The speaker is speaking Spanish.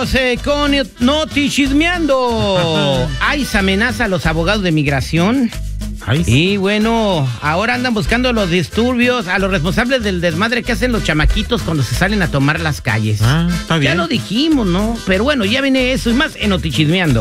Con Notichismeando. ICE amenaza a los abogados de migración. Y bueno, ahora andan buscando los disturbios, a los responsables del desmadre que hacen los chamaquitos cuando se salen a tomar las calles. Está bien. Ya lo dijimos, ¿no? Pero bueno, ya viene eso y más en Notichismeando.